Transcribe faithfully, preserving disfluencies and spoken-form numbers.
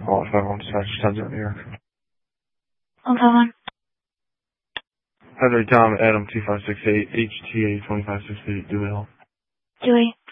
call if everyone decides to send out here. Okay, one. Heather Tom, Adam two five six eight, H T A twenty five sixty eight, Dewey Hill. Dewey.